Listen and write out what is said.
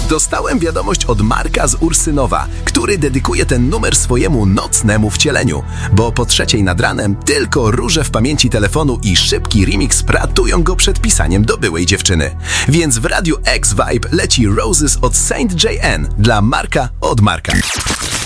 Dostałem wiadomość od Marka z Ursynowa, który dedykuje ten numer swojemu nocnemu wcieleniu, bo po 3 nad ranem tylko róże w pamięci telefonu i szybki remix ratują go przed pisaniem do byłej dziewczyny. Więc w Radiu X Vibe leci Roses od Saint JN dla Marka od Marka.